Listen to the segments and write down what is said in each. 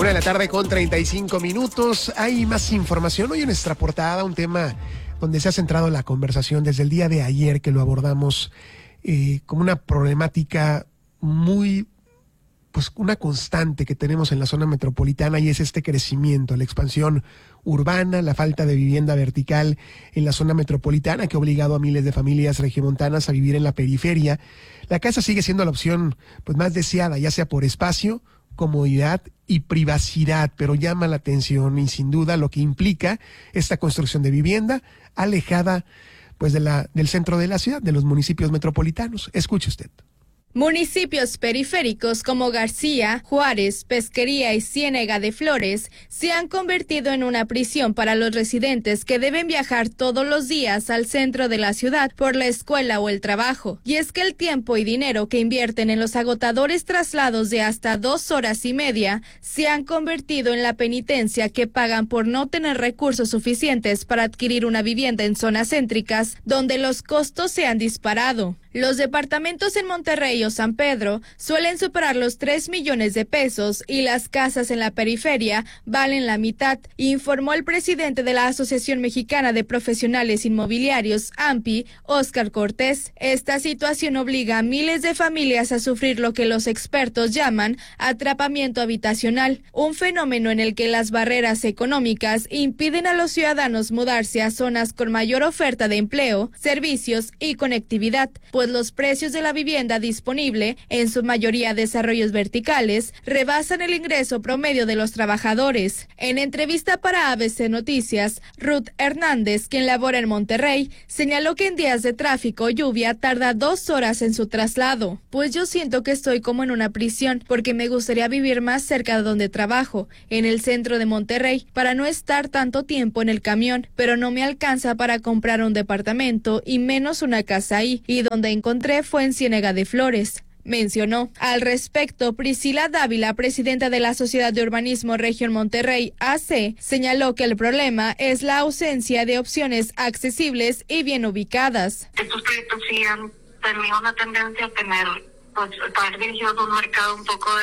1:35 a.m. Hay más información hoy en nuestra portada, un tema donde se ha centrado la conversación desde el día de ayer que lo abordamos como una problemática muy, pues una constante que tenemos en la zona metropolitana, y es este crecimiento, la expansión urbana, la falta de vivienda vertical en la zona metropolitana que ha obligado a miles de familias regiomontanas a vivir en la periferia. La casa sigue siendo la opción pues más deseada, ya sea por espacio, comodidad y privacidad, pero llama la atención y sin duda lo que implica esta construcción de vivienda alejada pues del centro de la ciudad, de los municipios metropolitanos. Escuche usted. Municipios periféricos como García, Juárez, Pesquería y Ciénega de Flores se han convertido en una prisión para los residentes que deben viajar todos los días al centro de la ciudad por la escuela o el trabajo. Y es que el tiempo y dinero que invierten en los agotadores traslados de hasta 2 horas y media se han convertido en la penitencia que pagan por no tener recursos suficientes para adquirir una vivienda en zonas céntricas donde los costos se han disparado. Los departamentos en Monterrey o San Pedro suelen superar los 3 millones de pesos y las casas en la periferia valen la mitad, informó el presidente de la Asociación Mexicana de Profesionales Inmobiliarios, AMPI, Óscar Cortés. Esta situación obliga a miles de familias a sufrir lo que los expertos llaman atrapamiento habitacional, un fenómeno en el que las barreras económicas impiden a los ciudadanos mudarse a zonas con mayor oferta de empleo, servicios y conectividad, pues los precios de la vivienda disponible, en su mayoría desarrollos verticales, rebasan el ingreso promedio de los trabajadores. En entrevista para ABC Noticias, Ruth Hernández, quien labora en Monterrey, señaló que en días de tráfico o lluvia tarda 2 horas en su traslado. Pues yo siento que estoy como en una prisión, porque me gustaría vivir más cerca de donde trabajo, en el centro de Monterrey, para no estar tanto tiempo en el camión, pero no me alcanza para comprar un departamento y menos una casa ahí, y donde encontré fue en Ciénega de Flores, mencionó. Al respecto, Priscila Dávila, presidenta de la Sociedad de Urbanismo Región Monterrey, AC, señaló que el problema es la ausencia de opciones accesibles y bien ubicadas. Estos proyectos sí han tenido una tendencia a tener, pues, estar dirigidos a un mercado un poco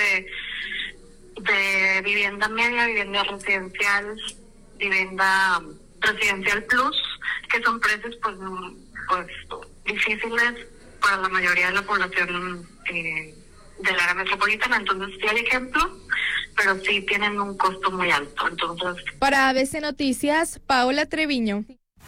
de vivienda media, vivienda residencial plus, que son precios pues difíciles para la mayoría de la población del área metropolitana. Entonces sí hay ejemplos, pero sí tienen un costo muy alto. Entonces, para ABC Noticias, Paola Treviño.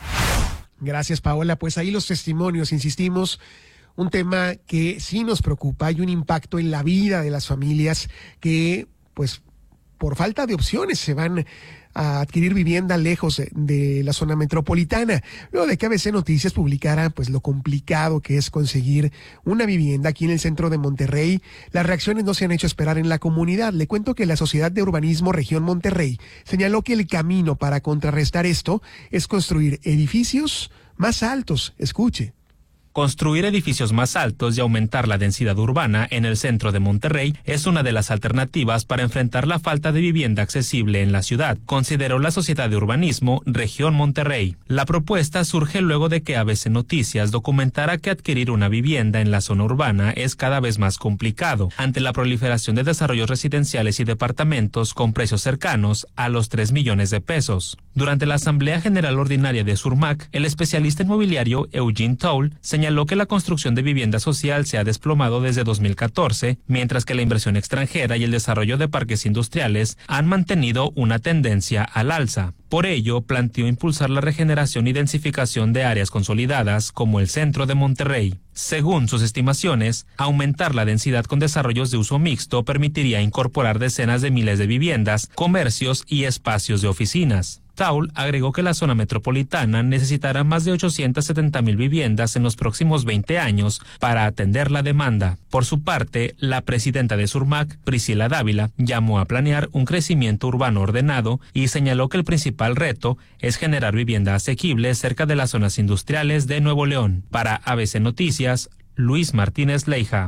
Gracias, Paola. Pues ahí los testimonios, insistimos, un tema que sí nos preocupa. Hay un impacto en la vida de las familias que, pues, por falta de opciones se van a adquirir vivienda lejos de la zona metropolitana. Luego de que ABC Noticias publicara pues lo complicado que es conseguir una vivienda aquí en el centro de Monterrey, las reacciones no se han hecho esperar en la comunidad. Le cuento que la Sociedad de Urbanismo Región Monterrey señaló que el camino para contrarrestar esto es construir edificios más altos. Escuche. Construir edificios más altos y aumentar la densidad urbana en el centro de Monterrey es una de las alternativas para enfrentar la falta de vivienda accesible en la ciudad, consideró la Sociedad de Urbanismo Región Monterrey. La propuesta surge luego de que ABC Noticias documentara que adquirir una vivienda en la zona urbana es cada vez más complicado, ante la proliferación de desarrollos residenciales y departamentos con precios cercanos a los 3 millones de pesos. Durante la Asamblea General Ordinaria de Surmac, el especialista inmobiliario Eugene Toll señaló que la construcción de vivienda social se ha desplomado desde 2014, mientras que la inversión extranjera y el desarrollo de parques industriales han mantenido una tendencia al alza. Por ello, planteó impulsar la regeneración y densificación de áreas consolidadas como el centro de Monterrey. Según sus estimaciones, aumentar la densidad con desarrollos de uso mixto permitiría incorporar decenas de miles de viviendas, comercios y espacios de oficinas. Taul agregó que la zona metropolitana necesitará más de 870,000 viviendas en los próximos 20 años para atender la demanda. Por su parte, la presidenta de Surmac, Priscila Dávila, llamó a planear un crecimiento urbano ordenado y señaló que el principal reto es generar vivienda asequible cerca de las zonas industriales de Nuevo León. Para ABC Noticias, Luis Martínez Leija.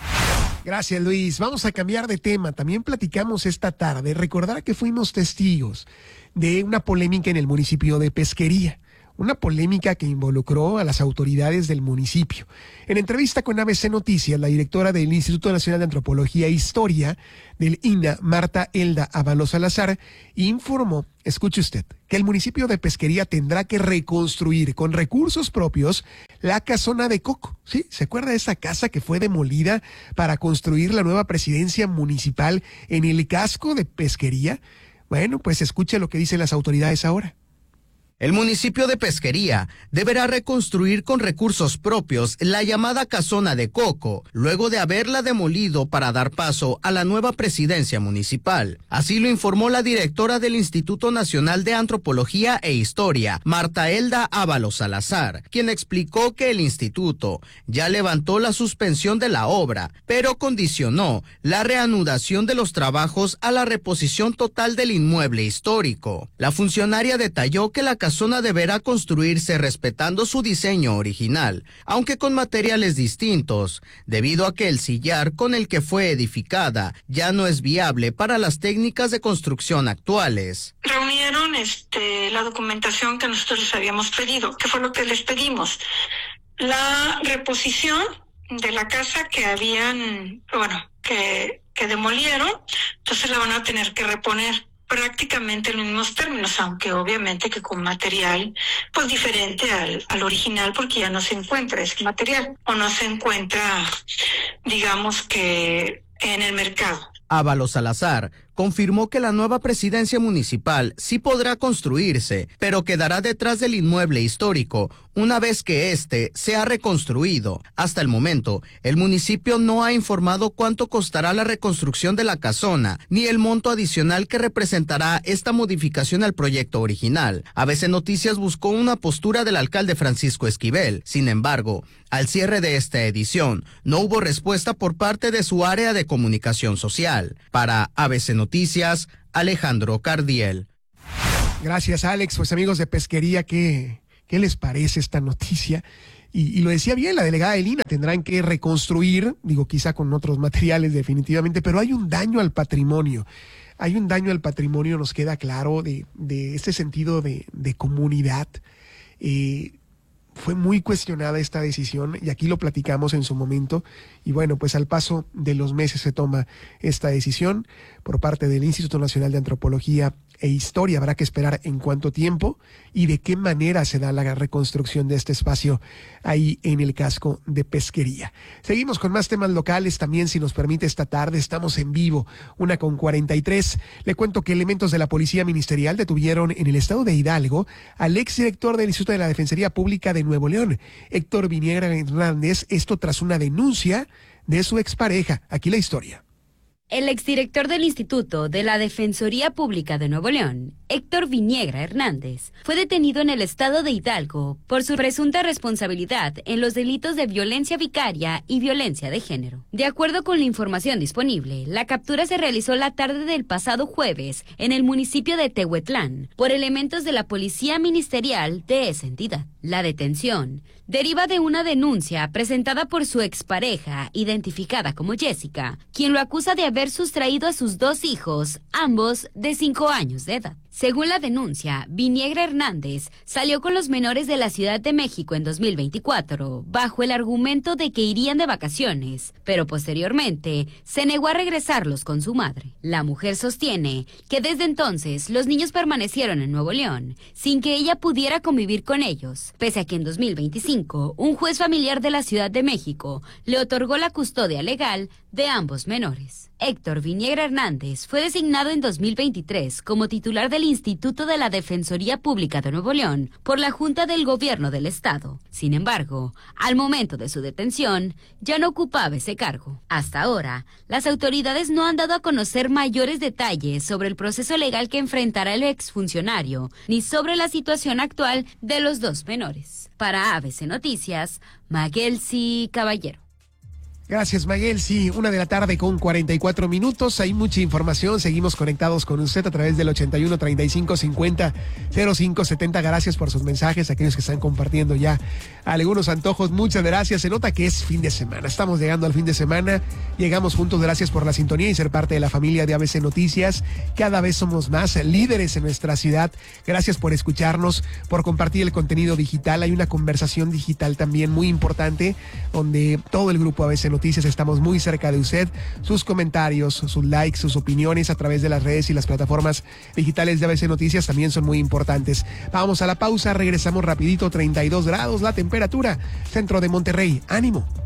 Gracias, Luis. Vamos a cambiar de tema. También platicamos esta tarde. Recordar que fuimos testigos de una polémica en el municipio de Pesquería. una polémica que involucró a las autoridades del municipio. En entrevista con ABC Noticias, la directora del Instituto Nacional de Antropología e Historia del INAH, Marta Elda Ábalos Salazar, informó, escuche usted, que el municipio de Pesquería tendrá que reconstruir con recursos propios la casona de Coco. ¿Sí? ¿Se acuerda de esa casa que fue demolida para construir la nueva presidencia municipal en el casco de Pesquería? Bueno, pues escuche lo que dicen las autoridades ahora. El municipio de Pesquería deberá reconstruir con recursos propios la llamada Casona de Coco, luego de haberla demolido para dar paso a la nueva presidencia municipal. Así lo informó la directora del Instituto Nacional de Antropología e Historia, Marta Elda Ábalos Salazar, quien explicó que el instituto ya levantó la suspensión de la obra, pero condicionó la reanudación de los trabajos a la reposición total del inmueble histórico. La funcionaria detalló que la casona deberá construirse respetando su diseño original, aunque con materiales distintos, debido a que el sillar con el que fue edificada ya no es viable para las técnicas de construcción actuales. Reunieron la documentación que nosotros les habíamos pedido. ¿Qué fue lo que les pedimos? La reposición de la casa que habían, que demolieron, entonces la van a tener que reponer prácticamente en los mismos términos, aunque obviamente que con material pues diferente al original, porque ya no se encuentra ese material o no se encuentra, digamos que en el mercado. Ábalos Salazar confirmó que la nueva presidencia municipal sí podrá construirse, pero quedará detrás del inmueble histórico una vez que éste sea reconstruido. Hasta el momento, el municipio no ha informado cuánto costará la reconstrucción de la casona, ni el monto adicional que representará esta modificación al proyecto original. ABC Noticias buscó una postura del alcalde Francisco Esquivel. Sin embargo, al cierre de esta edición, no hubo respuesta por parte de su área de comunicación social. Para ABC Noticias, Alejandro Cardiel. Gracias, Alex. Pues amigos de Pesquería, ¿qué les parece esta noticia? Y lo decía bien la delegada de Lina, tendrán que reconstruir, quizá con otros materiales definitivamente, pero hay un daño al patrimonio. Hay un daño al patrimonio, nos queda claro, de este sentido de comunidad. Fue muy cuestionada esta decisión y aquí lo platicamos en su momento. Y bueno, pues al paso de los meses se toma esta decisión por parte del Instituto Nacional de Antropología e Historia. Habrá que esperar en cuánto tiempo y de qué manera se da la reconstrucción de este espacio ahí en el casco de Pesquería. Seguimos con más temas locales también, si nos permite, esta tarde. Estamos en vivo, 1:43. Le cuento que elementos de la Policía Ministerial detuvieron en el estado de Hidalgo al exdirector del Instituto de la Defensoría Pública de Nuevo León, Héctor Viniegra Hernández, esto tras una denuncia de su expareja. Aquí la historia. El exdirector del Instituto de la Defensoría Pública de Nuevo León, Héctor Viniegra Hernández, fue detenido en el estado de Hidalgo por su presunta responsabilidad en los delitos de violencia vicaria y violencia de género. De acuerdo con la información disponible, la captura se realizó la tarde del pasado jueves en el municipio de Tehuetlán por elementos de la Policía Ministerial de esa entidad. La detención deriva de una denuncia presentada por su expareja, identificada como Jessica, quien lo acusa de haber sustraído a sus 2 hijos, ambos de 5 años de edad. Según la denuncia, Viniegra Hernández salió con los menores de la Ciudad de México en 2024, bajo el argumento de que irían de vacaciones, pero posteriormente se negó a regresarlos con su madre. La mujer sostiene que desde entonces los niños permanecieron en Nuevo León, sin que ella pudiera convivir con ellos, pese a que en 2025 un juez familiar de la Ciudad de México le otorgó la custodia legal de ambos menores. Héctor Viniegra Hernández fue designado en 2023 como titular del Instituto de la Defensoría Pública de Nuevo León por la Junta del Gobierno del Estado. Sin embargo, al momento de su detención, ya no ocupaba ese cargo. Hasta ahora, las autoridades no han dado a conocer mayores detalles sobre el proceso legal que enfrentará el exfuncionario, ni sobre la situación actual de los 2 menores. Para ABC Noticias, Maguelsi Caballero. Gracias, Maguel. Sí, 1:44 p.m. Hay mucha información. Seguimos conectados con usted a través del 81 35 50 05 70. Gracias por sus mensajes, aquellos que están compartiendo ya algunos antojos. Muchas gracias. Se nota que es fin de semana. Estamos llegando al fin de semana. Llegamos juntos. Gracias por la sintonía y ser parte de la familia de ABC Noticias. Cada vez somos más líderes en nuestra ciudad. Gracias por escucharnos, por compartir el contenido digital. Hay una conversación digital también muy importante, donde todo el grupo ABC Noticias estamos muy cerca de usted. Sus comentarios, sus likes, sus opiniones a través de las redes y las plataformas digitales de ABC Noticias también son muy importantes. Vamos a la pausa, regresamos rapidito. 32 grados la temperatura, centro de Monterrey. Ánimo.